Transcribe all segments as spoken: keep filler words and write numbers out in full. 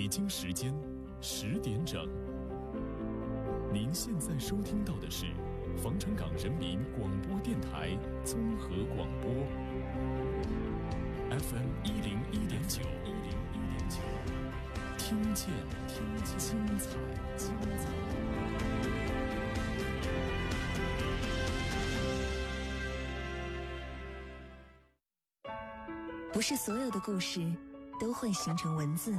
北京时间十点整。您现在收听到的是防城港人民广播电台综合广播 F M 一零一点九，一零一点九，听见听见精彩精彩。 不是所有的故事都会形成文字，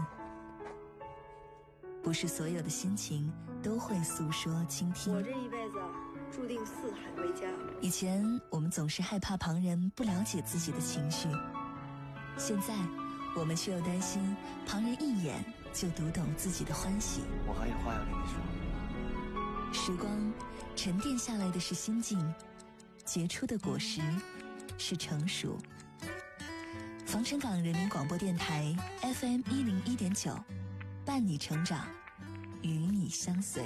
不是所有的心情都会诉说倾听。 我这一辈子注定四海为家。 以前我们总是害怕旁人不了解自己的情绪，现在我们却又担心旁人一眼就读懂自己的欢喜。 我还有话要跟你说。 时光沉淀下来的是心境，结出的果实是成熟。防城港人民广播电台 F M 一零一点九，伴你成长，与你相随。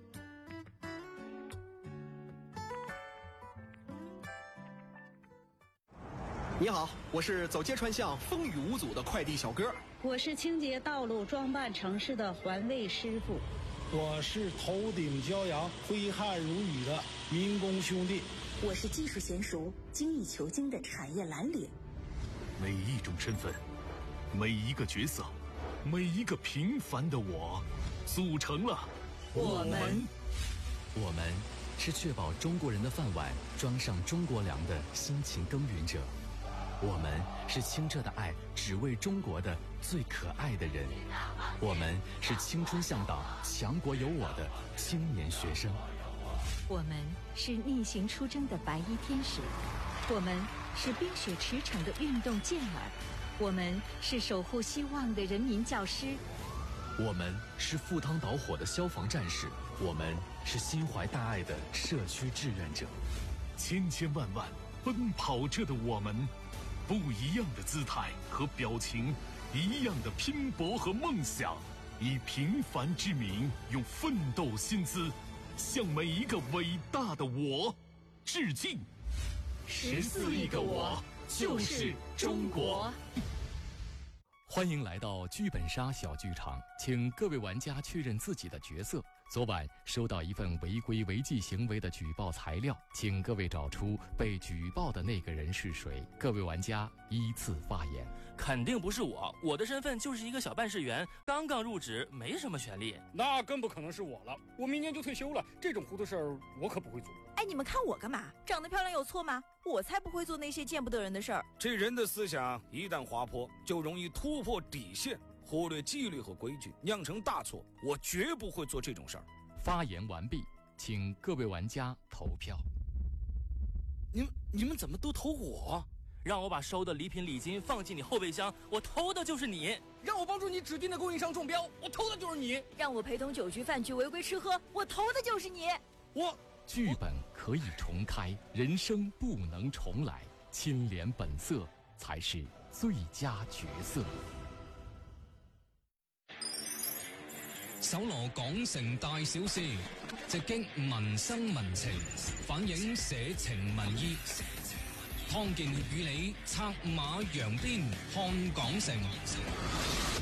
你好，我是走街串巷风雨无阻的快递小哥。 我是清洁道路装扮城市的环卫师傅。 我是头顶骄阳挥汗如雨的民工兄弟。 我是技术娴熟精益求精的产业蓝领。 每一种身份，每一个角色，每一个平凡的我，组成了我们。 我们是确保中国人的饭碗装上中国粮的辛勤耕耘者。我们是清澈的爱只为中国的最可爱的人。我们是青春向导强国有我的青年学生。 我们是逆行出征的白衣天使。我们是冰雪驰骋的运动健儿。我们是守护希望的人民教师。 我们是赴汤蹈火的消防战士。我们是心怀大爱的社区志愿者。 千千万万奔跑着的我们，不一样的姿态和表情，一样的拼搏和梦想，以平凡之名，用奋斗薪资，向每一个伟大的我致敬。 十四亿个我，就是中国。欢迎来到剧本杀小剧场，请各位玩家确认自己的角色。昨晚收到一份违规违纪行为的举报材料，请各位找出被举报的那个人是谁。各位玩家依次发言。 肯定不是我，我的身份就是一个小办事员，刚刚入职，没什么权利。 那更不可能是我了，我明年就退休了，这种糊涂事儿我可不会做。 哎，你们看我干嘛？长得漂亮有错吗？我才不会做那些见不得人的事儿。 这人的思想一旦滑坡，就容易突破底线，忽略纪律和规矩，酿成大错。我绝不会做这种事儿。 发言完毕，请各位玩家投票。 你们你们怎么都投我？让我把收的礼品礼金放进你后备箱，我投的就是你； 让我帮助你指定的供应商中标，我投的就是你； 让我陪同酒局饭局违规吃喝，我投的就是你。 我剧本可以重开，人生不能重来，清廉本色才是最佳角色。 搜羅港城大小事，直擊民生民情，反映社情民意。康健與你策馬揚鞭，看港城。